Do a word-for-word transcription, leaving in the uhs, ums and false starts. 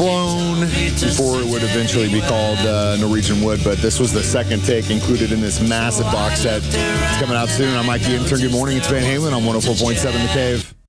Blown before it would eventually be called uh, Norwegian Wood, but this was the second take included in this massive box set. It's coming out soon. I'm Mike the Intern. Good morning. It's Van Halen on one oh four point seven The Cave.